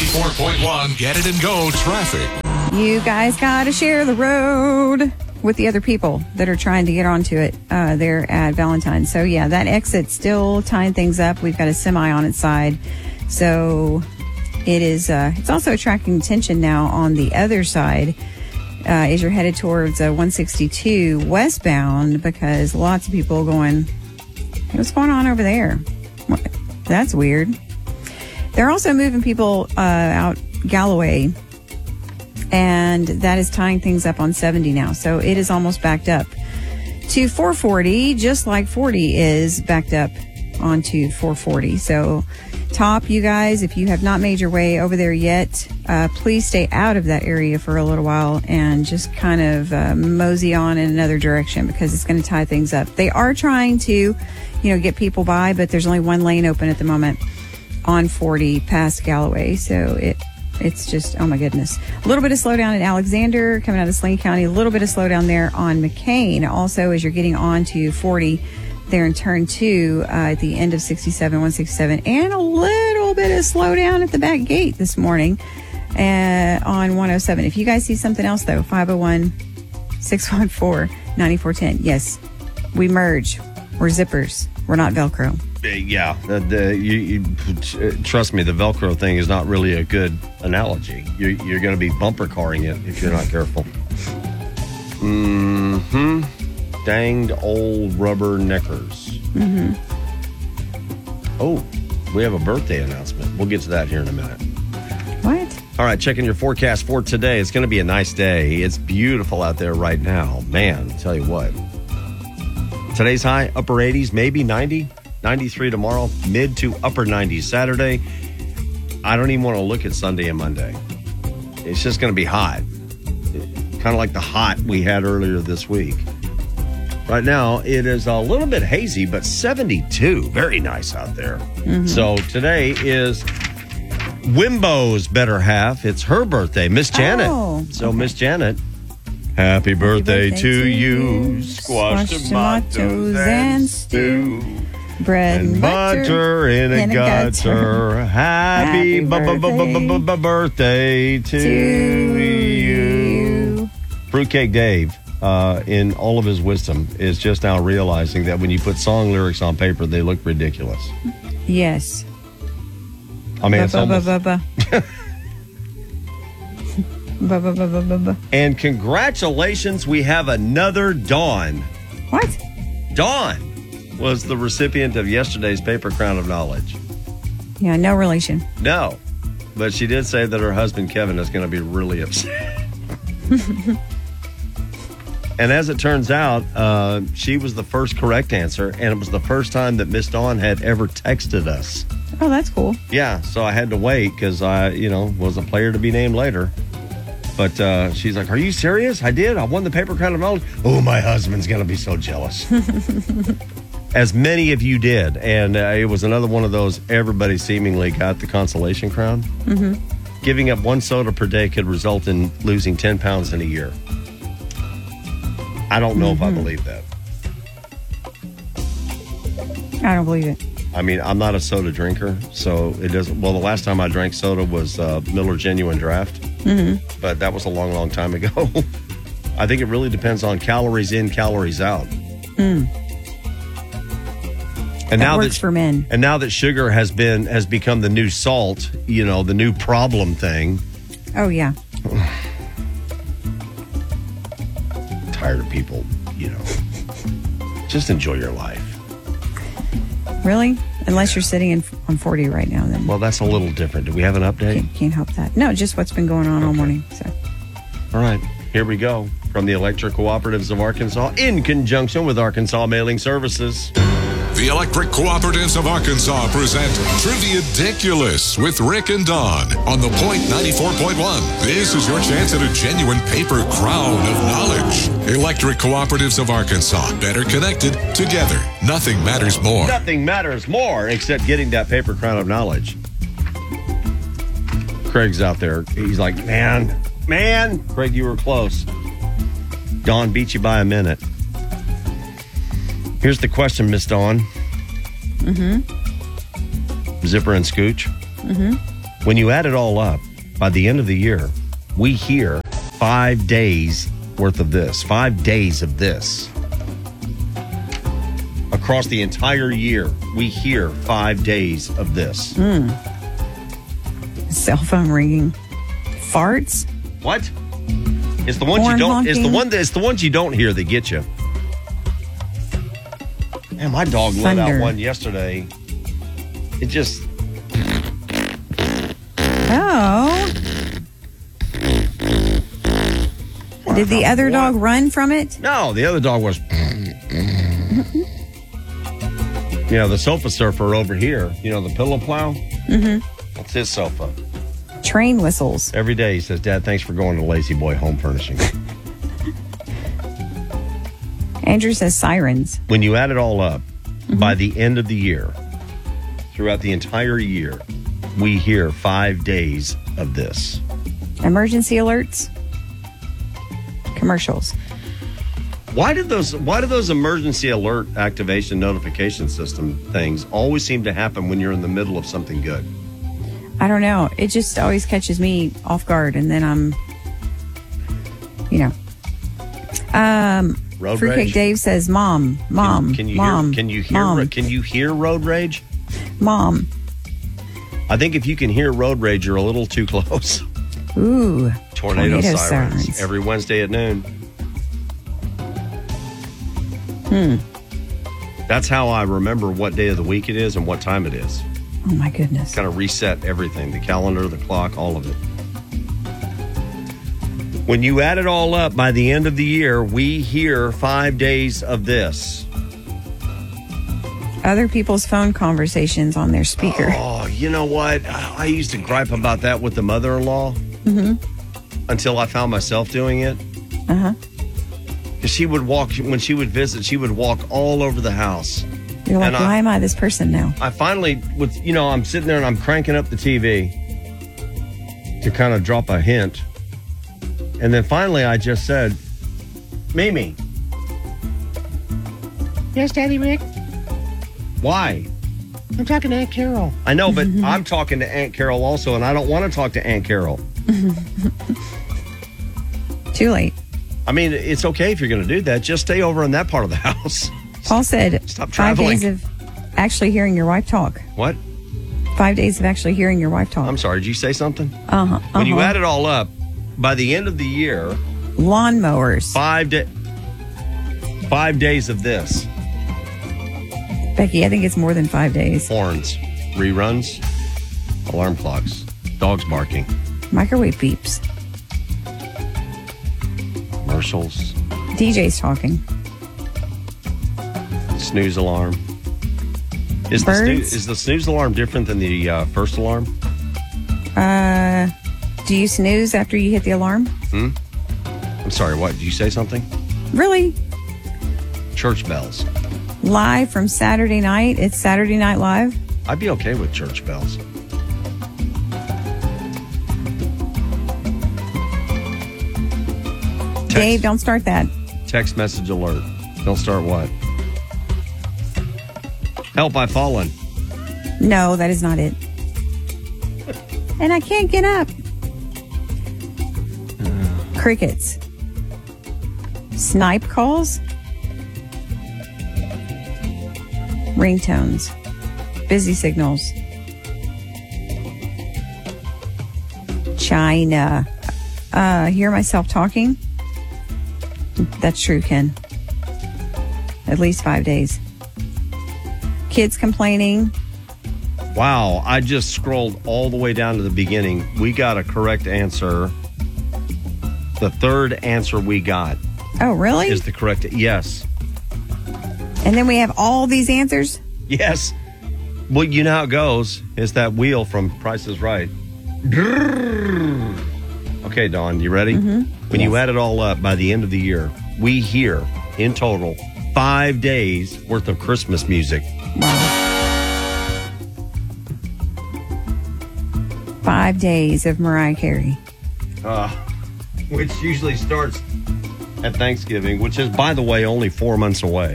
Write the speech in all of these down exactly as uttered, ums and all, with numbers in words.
ninety-four point one Get It and Go traffic. You guys got to share the road with the other people that are trying to get onto it uh, there at Valentine. So, yeah, that exit's still tying things up. We've got a semi on its side. So it is, uh, it's also attracting attention now on the other side uh, as you're headed towards uh, one sixty-two westbound, because lots of people going, what's going on over there? What? That's weird. They're also moving people uh, out Galloway, and that is tying things up on seventy now. So it is almost backed up to four forty, just like forty is backed up onto four forty. So top, you guys, if you have not made your way over there yet, uh, please stay out of that area for a little while and just kind of uh, mosey on in another direction, because it's going to tie things up. They are trying to, you know, get people by, but there's only one lane open at the moment on forty past Galloway. So it It's just, oh my goodness. A little bit of slowdown in Alexander coming out of Sling County. A little bit of slowdown there on McCain. Also, as you're getting on to forty there in turn two uh, at the end of sixty-seven, one sixty-seven. And a little bit of slowdown at the back gate this morning uh, on one oh seven. If you guys see something else, though, five oh one, six one four, nine four one zero. Yes, we merge. We're zippers. We're not Velcro. Yeah, the, the, you, you, trust me, the Velcro thing is not really a good analogy. You're, you're going to be bumper carring it if you're not careful. Mm-hmm. Danged old rubber knickers. Mm-hmm. Oh, we have a birthday announcement. We'll get to that here in a minute. What? All right, checking your forecast for today. It's going to be a nice day. It's beautiful out there right now. Man, tell you what. Today's high, upper eighties, maybe ninety. ninety-three tomorrow, mid to upper nineties Saturday. I don't even want to look at Sunday and Monday. It's just going to be hot. Kind of like the hot we had earlier this week. Right now, it is a little bit hazy, but seventy-two. Very nice out there. Mm-hmm. So today is Wimbo's better half. It's her birthday, Miss Janet. Oh, so okay. Miss Janet, happy birthday, birthday to, to you. you. Squash, Squash tomatoes, tomatoes and and stew. Bread and, And butter, butter in a and a gutter. gutter. Happy Happy bu- bu- bu- bu- bu- bu- birthday to to you. Fruitcake Dave, uh, in all of his wisdom, is just now realizing that when you put song lyrics on paper, they look ridiculous. Yes. I mean, it's Ba- ba- almost... ba- ba- ba. Ba- ba- ba- ba- ba- ba. And congratulations, we have another Dawn. What? Dawn was the recipient of yesterday's Paper Crown of Knowledge. Yeah, no relation. No, but she did say that her husband, Kevin, is going to be really upset. And as it turns out, uh, she was the first correct answer, and it was the first time that Miss Dawn had ever texted us. Oh, that's cool. Yeah, so I had to wait because I, you know, was a player to be named later. But uh, she's like, are you serious? I did. I won the Paper Crown of Knowledge. Oh, my husband's going to be so jealous. As many of you did. And uh, it was another one of those, everybody seemingly got the consolation crown. Mm-hmm. Giving up one soda per day could result in losing ten pounds in a year. I don't know mm-hmm. if I believe that. I don't believe it. I mean, I'm not a soda drinker, so it doesn't. Well, the last time I drank soda was uh, Miller Genuine Draft, mm-hmm. but that was a long, long time ago. I think it really depends on calories in, calories out. Mm. And that now works that, for men. And now that sugar has been has become the new salt, you know, the new problem thing. Oh yeah. Tired of people, you know. Just enjoy your life. Really? Unless you're sitting in on forty right now, then. Well, that's a little different. Do we have an update? Can't, can't help that. No, just what's been going on okay. all morning. So. All right, here we go. From the Electric Cooperatives of Arkansas, in conjunction with Arkansas Mailing Services. The Electric Cooperatives of Arkansas present Trivia-diculous with Rick and Dawn on the Point ninety-four point one. This is your chance at a genuine paper crown of knowledge. Electric Cooperatives of Arkansas, better connected together. Nothing matters more. Nothing matters more except getting that paper crown of knowledge. Craig's out there. He's like, man, man. Craig, you were close. Dawn beat you by a minute. Here's the question, Miss Dawn. Mm-hmm. Zipper and Scooch. Mm-hmm. When you add it all up, by the end of the year, we hear five days worth of this. Five days of this. Across the entire year, we hear five days of this. Mm. Cell phone ringing. Farts? What? It's the ones Horn you don't. honking. It's the one. That, it's the ones you don't hear that get you. Man, my dog let Thunder. out one yesterday. It just. Oh. Did the other What? dog run from it? No, the other dog was. You know, the sofa surfer over here. You know, the pillow plow. Mm-hmm. That's his sofa. Train whistles. Every day he says, "Dad, thanks for going to Lazy Boy Home Furnishing." Andrew says sirens. When you add it all up, Mm-hmm. by the end of the year, throughout the entire year, we hear five days of this. Emergency alerts. Commercials. Why did those why do those emergency alert activation notification system things always seem to happen when you're in the middle of something good? I don't know. It just always catches me off guard, and then I'm, you know. Um, Road Fruitcake rage? Dave says, "Mom, mom, Can, can you mom, hear can you hear mom, can you hear road rage? mom." I think if you can hear road rage, you're a little too close. Ooh, Tornado, tornado sirens, sirens. every Wednesday at noon. Hmm. That's how I remember what day of the week it is and what time it is. Oh my goodness. Kind of reset everything, the calendar, the clock, all of it. When you add it all up, by the end of the year, we hear five days of this. Other people's phone conversations on their speaker. Oh, you know what? I I used to gripe about that with the mother-in-law Mm-hmm. until I found myself doing it. Uh huh. She would walk, when she would visit, she would walk all over the house. You're like, And I- why am I this person now? I finally, with you know, I'm sitting there and I'm cranking up the T V to kind of drop a hint. And then finally I just said, Mimi. Yes, Daddy Rick. Why? I'm talking to Aunt Carol. I know, but I'm talking to Aunt Carol also, and I don't want to talk to Aunt Carol. Too late. I mean, it's okay if you're going to do that. Just stay over in that part of the house. Paul said Stop five traveling. days of actually hearing your wife talk. What? Five days of actually hearing your wife talk. I'm sorry, did you say something? Uh huh. When you add it all up, by the end of the year, lawnmowers. five, da- five days of this. Becky, I think it's more than five days. Horns, reruns, alarm clocks, dogs barking, Microwave beeps. commercials, D J's talking. snooze alarm. Is the, snoo- Birds? is the snooze alarm different than the uh, first alarm? Uh, do you snooze after you hit the alarm? I'm sorry, what? Did you say something? Really? Church bells. Live from Saturday night. It's Saturday Night Live. I'd be okay with church bells. Text, Dave, don't start that. text message alert. Don't start what? Help, I've fallen. No, that is not it. And I can't get up. Crickets. Snipe calls. Ringtones. Busy signals. China. Uh, hear myself talking? That's true, Ken. At least five days. Kids complaining. Wow, I just scrolled all the way down to the beginning. We got a correct answer. The third answer we got Oh, really? is the correct. Yes. And then we have all these answers? Yes. Well, you know how it goes. It's that wheel from Price is Right. Okay, Dawn, you ready? Mm-hmm. When you add it all up by the end of the year, we hear in total five days worth of Christmas music. Wow. Five days of Mariah Carey. Uh, which usually starts at Thanksgiving, which is, by the way, only four months away.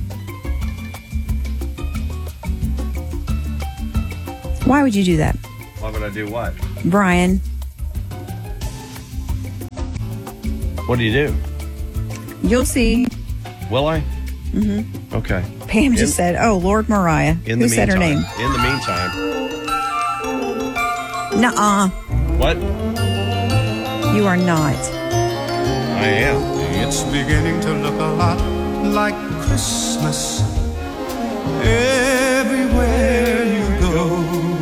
Why would you do that? Why would I do what? Brian. What do you do? You'll see. Will I? Mm-hmm. Okay. Pam just said, oh, Lord Mariah. In Who the said her name? meantime- In the meantime. Nuh-uh. What? You are not. I am. It's beginning to look a lot like Christmas everywhere you go.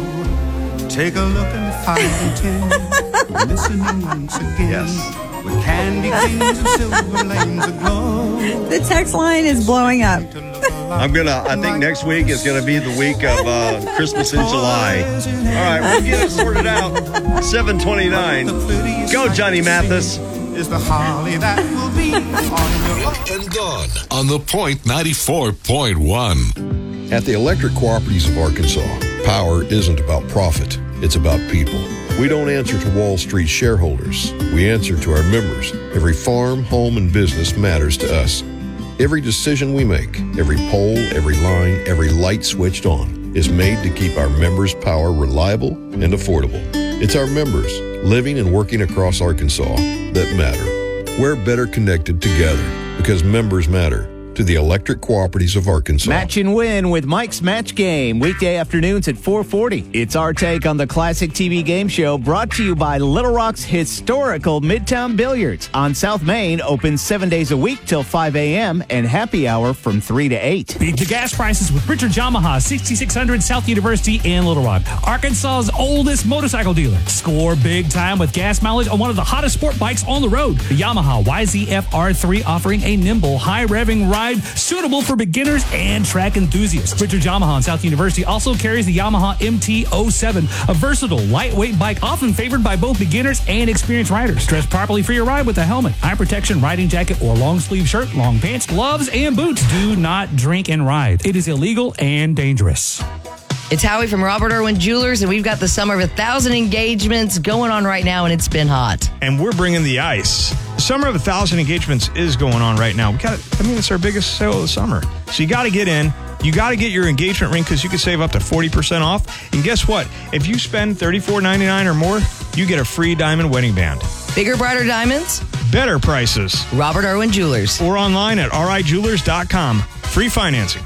Take a look and find ten, listening once again. Yes. With candy canes and silver lanes aglow. The text line is blowing up. I'm gonna. I think next week is gonna be the week of uh, Christmas in July. All right, we'll get it sorted out. seven twenty-nine. Go, Johnny Mathis. Is the holly that will be on your Rick and Dawn on the Point ninety-four point one. At the Electric Cooperatives of Arkansas, power isn't about profit, it's about people. We don't answer to Wall Street shareholders. We answer to our members. Every farm, home, and business matters to us. Every decision we make, every pole, every line, every light switched on is made to keep our members' power reliable and affordable. It's our members, living and working across Arkansas, that matter. We're better connected together because members matter. To the Electric Cooperatives of Arkansas. Match and win with Mike's Match Game, weekday afternoons at four forty. It's our take on the classic T V game show, brought to you by Little Rock's historical Midtown Billiards on South Main, open seven days a week till five a.m. and happy hour from three to eight. Beat the gas prices with Richard Yamaha, sixty-six hundred South University in Little Rock, Arkansas's oldest motorcycle dealer. Score big time with gas mileage on one of the hottest sport bikes on the road. The Yamaha Y Z F R three, offering a nimble, high-revving ride suitable for beginners and track enthusiasts. Richard Yamaha on South University also carries the Yamaha M T oh seven, a versatile, lightweight bike often favored by both beginners and experienced riders. Dress properly for your ride with a helmet, eye protection, riding jacket, or long sleeve shirt, long pants, gloves, and boots. Do not drink and ride. It is illegal and dangerous. It's Howie from Robert Irwin Jewelers, and we've got the summer of a thousand engagements going on right now, and it's been hot. And we're bringing the ice. Summer of a thousand engagements is going on right now. We got, I mean, it's our biggest sale of the summer. So you got to get in. You got to get your engagement ring because you can save up to forty percent off. And guess what? If you spend thirty-four ninety-nine or more, you get a free diamond wedding band. Bigger, brighter diamonds? Better prices. Robert Irwin Jewelers. Or online at r i jewelers dot com. Free financing.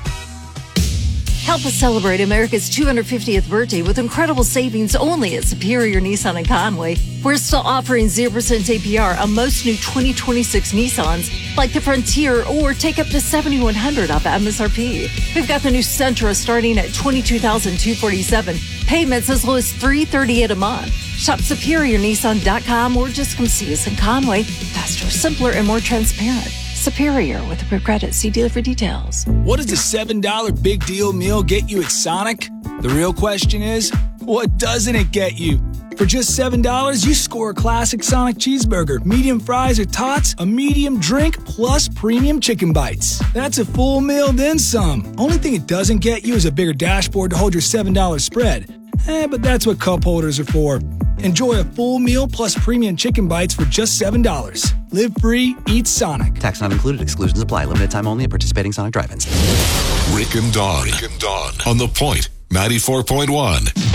Help us celebrate America's two hundred fiftieth birthday with incredible savings only at Superior Nissan in Conway. We're still offering zero percent A P R on most new twenty twenty-six Nissans, like the Frontier, or take up to seven thousand one hundred dollars off M S R P. We've got the new Sentra starting at twenty-two thousand two hundred forty-seven dollars. Payments as low as three hundred thirty-eight dollars a month. Shop superior nissan dot com or just come see us in Conway. Faster, simpler, and more transparent. Superior with a credit. See dealer for details. What does a seven dollar big deal meal get you at Sonic? The real question is, what doesn't it get you? For just seven dollars, you score a classic Sonic cheeseburger, medium fries or tots, a medium drink, plus premium chicken bites. That's a full meal, then some. Only thing it doesn't get you is a bigger dashboard to hold your seven dollar spread. Eh, but that's what cup holders are for. Enjoy a full meal plus premium chicken bites for just seven dollars. Live free, eat Sonic. Tax not included. Exclusions apply. Limited time only at participating Sonic drive-ins. Rick and Dawn. Rick and Dawn on the Point ninety-four point one.